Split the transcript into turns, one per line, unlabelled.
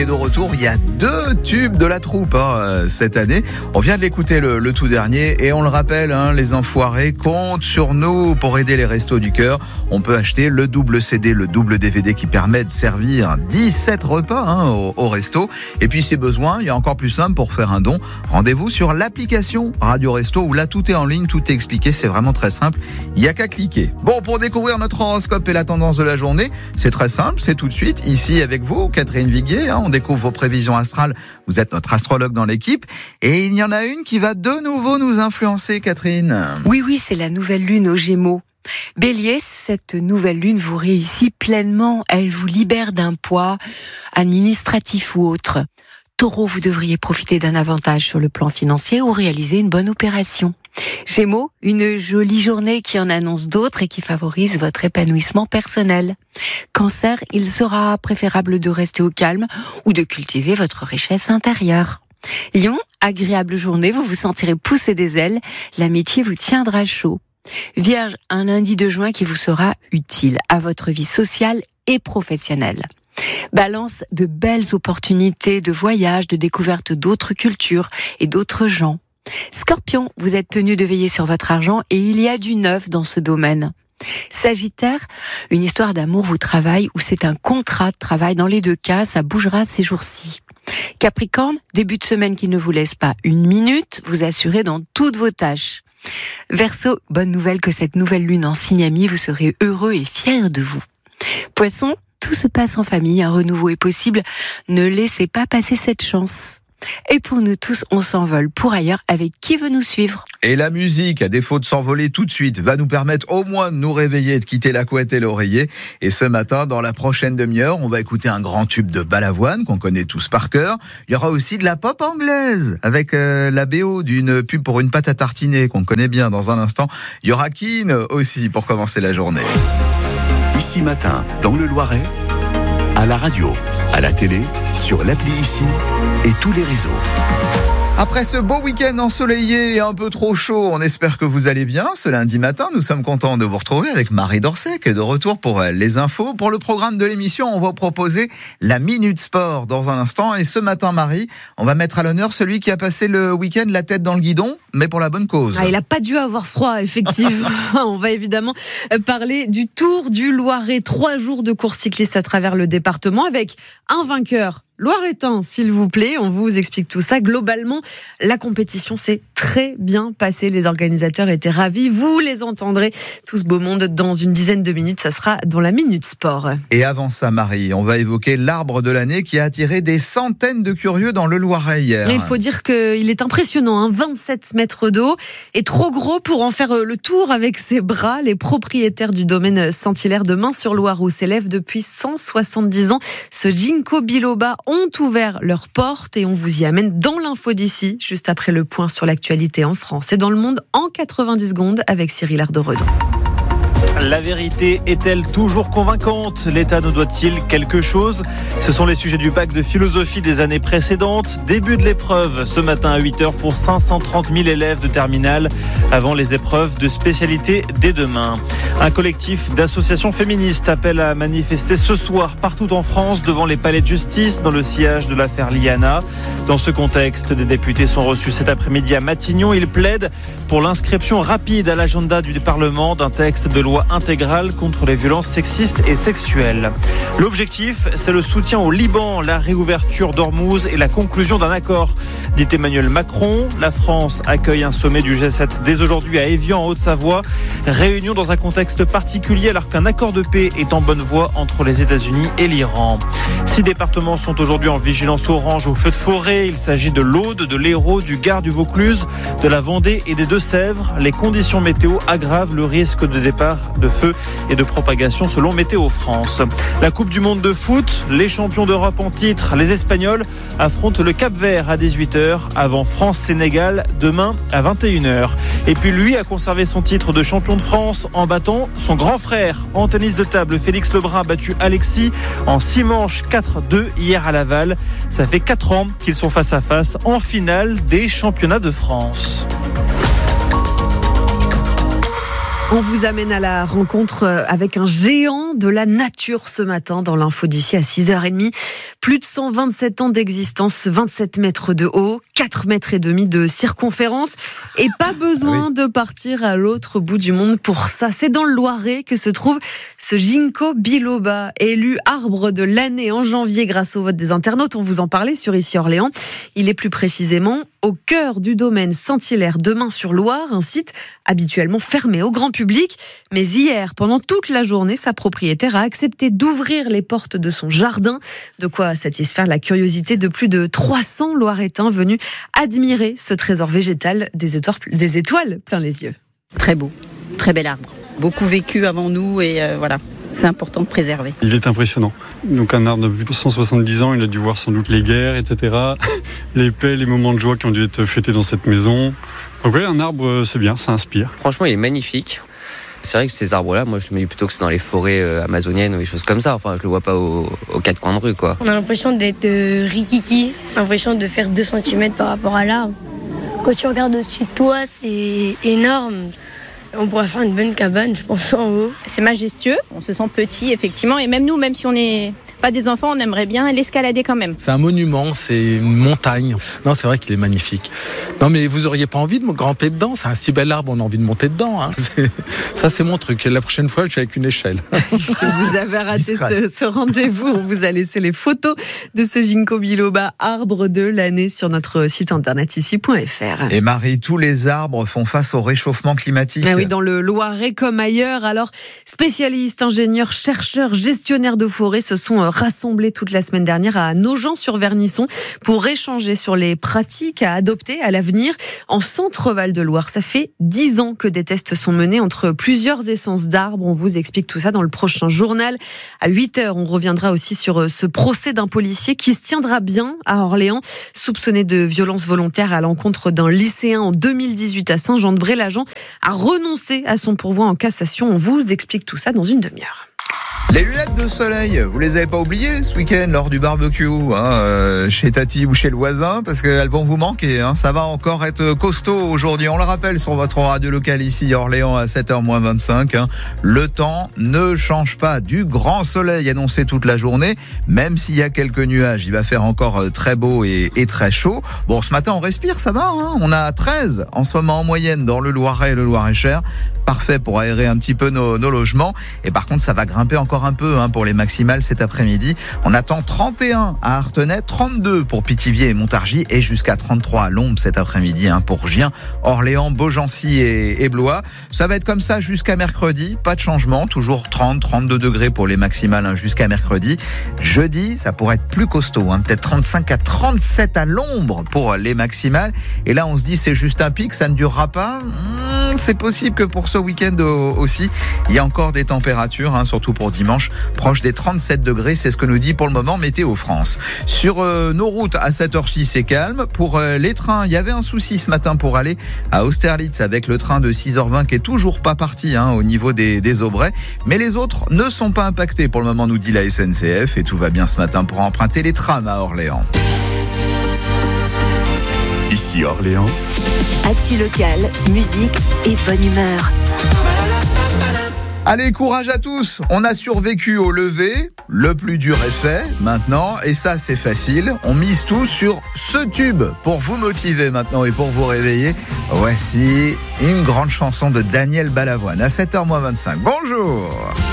Et de retour, il y a 2 tubes de la troupe cette année. On vient de l'écouter le tout dernier et on le rappelle, les enfoirés comptent sur nous pour aider les Restos du Cœur. On peut acheter le double CD, le double DVD qui permet de servir 17 repas au resto. Et puis si besoin, il y a encore plus simple pour faire un don. Rendez-vous sur l'application Radio Resto où là tout est en ligne, tout est expliqué, c'est vraiment très simple. Il n'y a qu'à cliquer. Bon, pour découvrir notre horoscope et la tendance de la journée, c'est très simple, c'est tout de suite ici avec vous, Catherine Viguier. On découvre vos prévisions astrales. Vous êtes notre astrologue dans l'équipe. Et il y en a une qui va de nouveau nous influencer, Catherine.
Oui, c'est la nouvelle lune aux Gémeaux. Bélier, cette nouvelle lune vous réussit pleinement. Elle vous libère d'un poids administratif ou autre. Taureau, vous devriez profiter d'un avantage sur le plan financier ou réaliser une bonne opération. Gémeaux, une jolie journée qui en annonce d'autres et qui favorise votre épanouissement personnel. Cancer, il sera préférable de rester au calme ou de cultiver votre richesse intérieure. Lion, agréable journée, vous vous sentirez pousser des ailes, l'amitié vous tiendra chaud. Vierge, un lundi de juin qui vous sera utile à votre vie sociale et professionnelle. Balance, de belles opportunités de voyage, de découverte d'autres cultures et d'autres gens. Scorpion, vous êtes tenu de veiller sur votre argent et il y a du neuf dans ce domaine. Sagittaire, une histoire d'amour vous travaille ou c'est un contrat de travail. Dans les 2 cas, ça bougera ces jours-ci. Capricorne, début de semaine qui ne vous laisse pas une minute, vous assurez dans toutes vos tâches. Verseau, bonne nouvelle que cette nouvelle lune en signe ami, vous serez heureux et fier de vous. Poisson, tout se passe en famille, un renouveau est possible, ne laissez pas passer cette chance. Et pour nous tous, on s'envole pour ailleurs avec qui veut nous suivre.
Et la musique, à défaut de s'envoler tout de suite, va nous permettre au moins de nous réveiller et de quitter la couette et l'oreiller. Et ce matin, dans la prochaine demi-heure, on va écouter un grand tube de Balavoine qu'on connaît tous par cœur. Il y aura aussi de la pop anglaise avec la BO d'une pub pour une pâte à tartiner qu'on connaît bien dans un instant. Il y aura Keane aussi pour commencer la journée.
Ici Matin, dans le Loiret, à la radio, à la télé, sur l'appli Ici et tous les réseaux.
Après ce beau week-end ensoleillé et un peu trop chaud, on espère que vous allez bien. Ce lundi matin, nous sommes contents de vous retrouver avec Marie Dorset qui est de retour pour les infos. Pour le programme de l'émission, on va proposer la Minute Sport dans un instant. Et ce matin, Marie, on va mettre à l'honneur celui qui a passé le week-end la tête dans le guidon, mais pour la bonne cause.
Il n'a pas dû avoir froid, effectivement. On va évidemment parler du Tour du Loiret. 3 jours de course cycliste à travers le département avec un vainqueur loiretain, s'il vous plaît. On vous explique tout ça. Globalement, la compétition s'est très bien passée. Les organisateurs étaient ravis. Vous les entendrez, tout ce beau monde, dans une dizaine de minutes. Ça sera dans la Minute Sport.
Et avant ça, Marie, on va évoquer l'arbre de l'année qui a attiré des centaines de curieux dans le Loiret hier.
Et il faut dire qu'il est impressionnant, 27 mètres d'eau et trop gros pour en faire le tour avec ses bras. Les propriétaires du domaine Saint-Hilaire de Main-sur-Loire, où s'élève depuis 170 ans ce ginkgo biloba, ont ouvert leurs portes et on vous y amène dans l'info d'ici, juste après le point sur l'actualité en France et dans le monde en 90 secondes avec Cyril Ardo-Redon.
La vérité est-elle toujours convaincante ? L'État nous doit-il quelque chose ? Ce sont les sujets du bac de philosophie des années précédentes. Début de l'épreuve ce matin à 8h pour 530 000 élèves de terminale avant les épreuves de spécialité dès demain. Un collectif d'associations féministes appelle à manifester ce soir partout en France devant les palais de justice dans le sillage de l'affaire Liana. Dans ce contexte, des députés sont reçus cet après-midi à Matignon. Ils plaident pour l'inscription rapide à l'agenda du Parlement d'un texte de loi intégrale contre les violences sexistes et sexuelles. L'objectif, c'est le soutien au Liban, la réouverture d'Ormuz et la conclusion d'un accord, dit Emmanuel Macron. La France accueille un sommet du G7 dès aujourd'hui à Évian en Haute-Savoie. Réunion dans un contexte particulier alors qu'un accord de paix est en bonne voie entre les États-Unis et l'Iran. 6 départements sont aujourd'hui en vigilance orange au feu de forêt. Il s'agit de l'Aude, de l'Hérault, du Gard, du Vaucluse, de la Vendée et des Deux-Sèvres. Les conditions météo aggravent le risque de départ de feu et de propagation selon Météo France. La Coupe du Monde de foot, les champions d'Europe en titre, les Espagnols affrontent le Cap-Vert à 18h avant France-Sénégal demain à 21h. Et puis lui a conservé son titre de champion de France en battant son grand frère. En tennis de table, Félix Lebrun a battu Alexis en 6 manches 4-2 hier à Laval. Ça fait 4 ans qu'ils sont face à face en finale des championnats de France.
On vous amène à la rencontre avec un géant de la nature ce matin dans l'info d'ici à 6h30. Plus de 127 ans d'existence, 27 mètres de haut, 4 mètres et demi de circonférence et pas besoin de partir à l'autre bout du monde pour ça. C'est dans le Loiret que se trouve ce ginkgo biloba, élu arbre de l'année en janvier grâce au vote des internautes. On vous en parlait sur Ici Orléans. Il est plus précisément au cœur du domaine Saint-Hilaire de Main-sur-Loire, un site habituellement fermé au grand public. Mais hier, pendant toute la journée, sa propriétaire a accepté d'ouvrir les portes de son jardin. De quoi satisfaire la curiosité de plus de 300 Loiretains venus admirer ce trésor végétal des étoiles plein les yeux.
Très beau, très bel arbre. Beaucoup vécu avant nous et voilà. C'est important de préserver.
Il est impressionnant. Donc un arbre de plus de 170 ans, il a dû voir sans doute les guerres, etc. Les paix, les moments de joie qui ont dû être fêtés dans cette maison. Donc oui, un arbre, c'est bien, ça inspire.
Franchement, il est magnifique. C'est vrai que ces arbres-là, moi je me dis plutôt que c'est dans les forêts amazoniennes ou des choses comme ça. Enfin, je le vois pas aux quatre coins de rue, quoi.
On a l'impression d'être rikiki, l'impression de faire 2 cm par rapport à l'arbre. Quand tu regardes au-dessus de toi, c'est énorme. On pourrait faire une bonne cabane, je pense, en haut.
C'est majestueux, on se sent petit, effectivement. Et même nous, même si on n'est pas des enfants, on aimerait bien l'escalader quand même.
C'est un monument, c'est une montagne. Non, c'est vrai qu'il est magnifique. Non, mais vous auriez pas envie de me grimper dedans? C'est un si bel arbre, on a envie de monter dedans. Hein. Ça, c'est mon truc. Et la prochaine fois, je suis avec une échelle.
Si vous avez raté ce rendez-vous, on vous a laissé les photos de ce ginkgo biloba, arbre de l'année, sur notre site internet ici.fr.
Et Marie, tous les arbres font face au réchauffement climatique.
Ah oui, dans le Loiret comme ailleurs. Alors, spécialistes, ingénieurs, chercheurs, gestionnaires de forêt se sont rassemblés toute la semaine dernière à Nogent-sur-Vernisson pour échanger sur les pratiques à adopter à l'avenir en Centre-Val de Loire. Ça fait 10 ans que des tests sont menés entre plusieurs essences d'arbres. On vous explique tout ça dans le prochain journal. À 8h, on reviendra aussi sur ce procès d'un policier qui se tiendra bien à Orléans, soupçonné de violence volontaire à l'encontre d'un lycéen en 2018 à Saint-Jean-de-Bray. L'agent a renoncé à son pourvoi en cassation. On vous explique tout ça dans une demi-heure.
Les lunettes de soleil, vous les avez pas oubliées ce week-end lors du barbecue chez Tati ou chez le voisin, parce qu'elles vont vous manquer. Hein. Ça va encore être costaud aujourd'hui. On le rappelle sur votre radio locale ici à Orléans à 7h-25. Hein. Le temps ne change pas. Du grand soleil annoncé toute la journée, même s'il y a quelques nuages. Il va faire encore très beau et très chaud. Bon, ce matin on respire, ça va. Hein. On a 13 en ce moment en moyenne dans le Loiret et le Loir-et-Cher. Parfait pour aérer un petit peu nos logements. Et par contre, ça va grimper encore un peu pour les maximales cet après-midi. On attend 31 à Artenay, 32 pour Pithiviers et Montargis et jusqu'à 33 à Lombes cet après-midi pour Gien, Orléans, Beaugency et Blois. Ça va être comme ça jusqu'à mercredi. Pas de changement. Toujours 30, 32 degrés pour les maximales jusqu'à mercredi. Jeudi, ça pourrait être plus costaud. Peut-être 35 à 37 à l'ombre pour les maximales. Et là, on se dit c'est juste un pic, ça ne durera pas. C'est possible que pour ce week-end aussi, il y a encore des températures, surtout pour dimanche, proche des 37 degrés. C'est ce que nous dit pour le moment Météo France. Sur nos routes, à 7h06, c'est calme. Pour les trains, il y avait un souci ce matin pour aller à Austerlitz avec le train de 6h20 qui est toujours pas parti au niveau des Aubrais. Mais les autres ne sont pas impactés pour le moment, nous dit la SNCF. Et tout va bien ce matin pour emprunter les trams à Orléans.
Ici Orléans.
Actu local, musique et bonne humeur.
Allez, courage à tous. On a survécu au lever. Le plus dur est fait maintenant. Et ça, c'est facile. On mise tout sur ce tube pour vous motiver maintenant et pour vous réveiller. Voici une grande chanson de Daniel Balavoine à 7h-25. Bonjour.